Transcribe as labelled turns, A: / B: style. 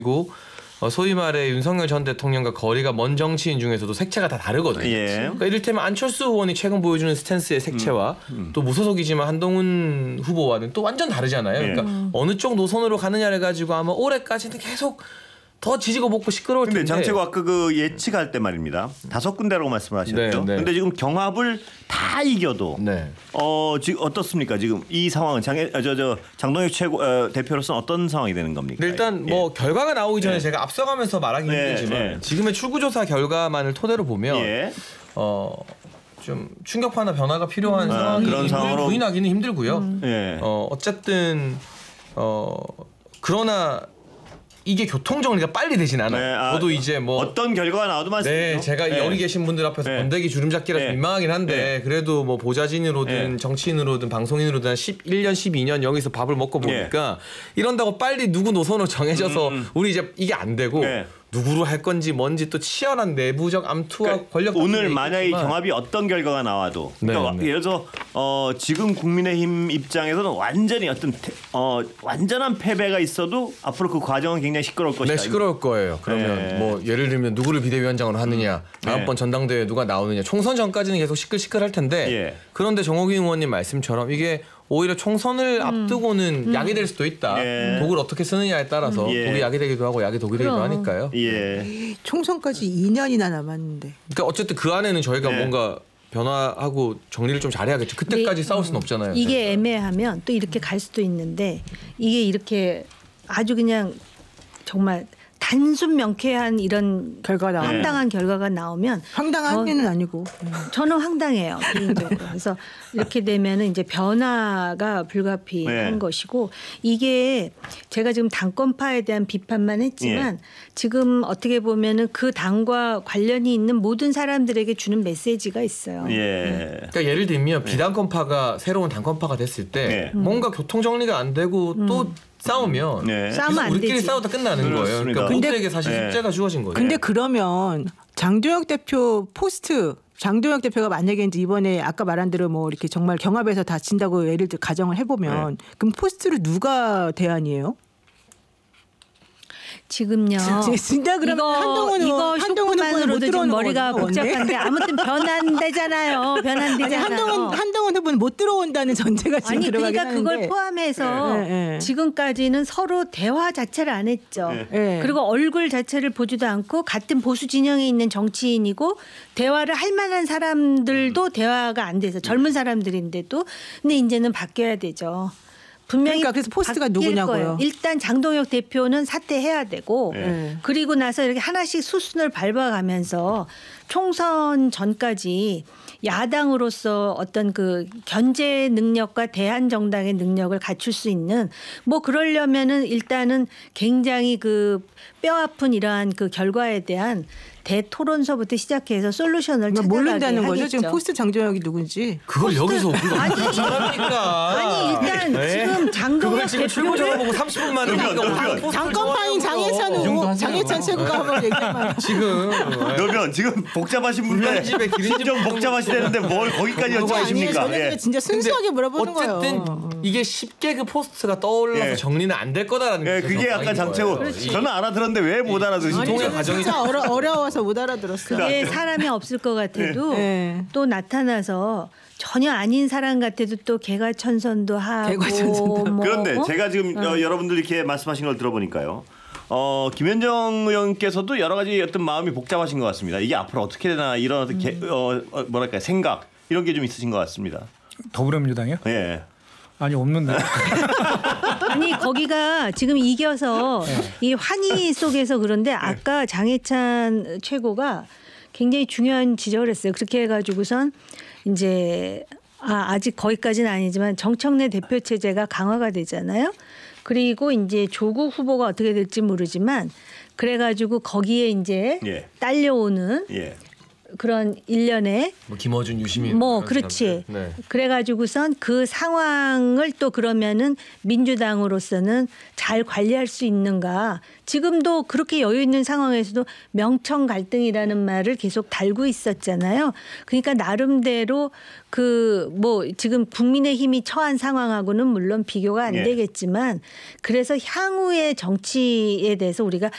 A: 그리고 소위 말해 윤석열 전 대통령과 거리가 먼 정치인 중에서도 색채가 다 다르거든요.
B: 예.
A: 그러니까 이를테면 안철수 의원이 최근 보여주는 스탠스의 색채와 또 무소속이지만 한동훈 후보와는 또 완전 다르잖아요. 그러니까 어느 쪽 노선으로 가느냐를 가지고 아마 올해까지는 계속 더 지지고 볶고 시끄러울 텐데.
B: 근데 장채고 아까 그 예측할 때 말입니다. 5군데라고 말씀을 하셨죠.
A: 네.
B: 근데 지금 경합을 다 이겨도
A: 네.
B: 지금 어떻습니까? 지금 이 상황은 장동혁 대표로서는 어떤 상황이 되는 겁니까?
A: 일단 뭐 결과가 나오기 전에 제가 앞서가면서 말하기 힘들지만 지금의 출구조사 결과만을 토대로 보면 좀 충격파나 변화가 필요한 상황이
B: 그런 상황으로
A: 부인하기는 힘들고요. 어쨌든 그러나 이게 교통 정리가 빨리 되진 않아요. 저도 이제 뭐
B: 어떤 결과가 나와도 말씀드리죠.
A: 제가 여기 계신 분들 앞에서 번데기 주름잡기라서 민망하긴 한데 그래도 뭐 보좌진으로든 정치인으로든 방송인으로든 한 11년, 12년 여기서 밥을 먹고 보니까 이런다고 빨리 누구 노선으로 정해져서 우리 이제 이게 안 되고 누구로 할 건지 뭔지 또 치열한 내부적 암투와 권력
B: 오늘 만약에 경합이 어떤 결과가 나와도 그러니까 예를 들어서 지금 국민의힘 입장에서는 완전히 완전한 패배가 있어도 앞으로 그 과정은 굉장히 시끄러울 것이다.
A: 네, 시끄러울 거예요. 그러면 뭐 예를 들면 누구를 비대위원장으로 하느냐, 다음번 전당대회에 누가 나오느냐, 총선 전까지는 계속 시끌시끌할 텐데 그런데 정호균 의원님 말씀처럼 이게 오히려 총선을 앞두고는 약이 될 수도 있다. 독을 어떻게 쓰느냐에 따라서 독이 약이 되기도 하고 약이 독이 되기도 하니까요.
C: 총선까지 2년이나 남았는데.
A: 그러니까 어쨌든 그 안에는 저희가 뭔가 변화하고 정리를 좀 잘해야겠죠. 그때까지 싸울 수는 없잖아요.
D: 이게 애매하면 또 이렇게 갈 수도 있는데 이게 이렇게 아주 그냥 정말 단순 명쾌한 이런 황당한 결과가 나오면
C: 황당한 게는 아니고
D: 저는 황당해요 개인적으로. 그래서 이렇게 되면은 이제 변화가 불가피한 것이고 이게 제가 지금 당권파에 대한 비판만 했지만 지금 어떻게 보면은 그 당과 관련이 있는 모든 사람들에게 주는 메시지가 있어요.
A: 그러니까 예를 들면 비당권파가 새로운 당권파가 됐을 때 뭔가 교통 정리가 안 되고 또 싸우면 우리끼리 되지. 싸우다 끝나는 거예요. 그러니까 모두에게 사실 숙제가 주어진 거예요.
C: 근데 그러면 장동혁 대표 장동혁 대표가 만약에 이제 이번에 아까 말한 대로 뭐 이렇게 정말 경합에서 다 진다고 예를 들어 가정을 해보면 그럼 포스트를 누가 대안이에요?
D: 지금요.
C: 진짜 그러면
D: 이거 쇼크만으로도 좀 머리가 복잡한데 아무튼 변한대잖아요.
C: 한동훈 후보는 못 들어온다는 전제가 지금 들어가긴
D: 그러니까
C: 하는데.
D: 그걸 포함해서 지금까지는 서로 대화 자체를 안 했죠. 그리고 얼굴 자체를 보지도 않고 같은 보수 진영에 있는 정치인이고 대화를 할 만한 사람들도 대화가 안 돼서 젊은 사람들인데도 근데 이제는 바뀌어야 되죠. 분명히
C: 그러니까 그래서 포스트가 누구냐고요.
D: 거예요. 일단 장동혁 대표는 사퇴해야 되고 그리고 나서 이렇게 하나씩 수순을 밟아가면서 총선 전까지 야당으로서 어떤 그 견제 능력과 대한 정당의 능력을 갖출 수 있는 뭐 그러려면은 일단은 굉장히 그 뼈아픈 이러한 그 결과에 대한 대토론서부터 시작해서 솔루션을 찾아가게
C: 모른다는 거죠?
D: 하겠죠.
C: 지금 포스트 장동혁이 누군지.
A: 그걸 여기서 우리가 어떻게 합니까?
D: 아니 일단 지금 장동혁
A: 지금 출구조사 보고 30분 만에
C: 당권파인 장혜찬 최고가 한번 얘기해봐요.
B: 지금 복잡하신 분들 좀 복잡하시다는데 뭘 거기까지 여쭤보십니까?
C: 저는 진짜 순수하게 물어보는 거예요.
A: 어쨌든 이게 쉽게 그 포스트가 떠올라서 정리는 안 될 거다라는 게
B: 그게 약간 장채고 저는 알아들었는데 왜 못 알아들으시죠?
C: 통일 과정이 진짜 어려워서 못 알아들었어요.
D: 예, 사람이 없을 것 같아도 또 나타나서 전혀 아닌 사람 같아도 또 개과천선도 하고 뭐.
B: 그런데 제가 지금 여러분들 이렇게 말씀하신 걸 들어보니까요. 김현정 의원께서도 여러 가지 어떤 마음이 복잡하신 것 같습니다. 이게 앞으로 어떻게 되나 이런 뭐랄까 생각 이런 게 좀 있으신 것 같습니다.
E: 더불어민주당이요?
B: 예.
E: 아니 없는데.
D: 아니 거기가 지금 이겨서 이 환희 속에서 그런데 아까 장혜찬 최고가 굉장히 중요한 지적을 했어요. 그렇게 해가지고선 이제 아직 거기까지는 아니지만 정청래 대표 체제가 강화가 되잖아요. 그리고 이제 조국 후보가 어떻게 될지 모르지만 그래가지고 거기에 이제 딸려오는 그런 일련의
A: 뭐 김어준, 유시민
D: 뭐 그렇지.
A: 네.
D: 그래가지고선 그 상황을 또 그러면은 민주당으로서는 잘 관리할 수 있는가. 지금도 그렇게 여유 있는 상황에서도 명청 갈등이라는 말을 계속 달고 있었잖아요. 그러니까 나름대로 그 뭐 지금 국민의힘이 처한 상황하고는 물론 비교가 안 되겠지만 그래서 향후의 정치에 대해서 우리가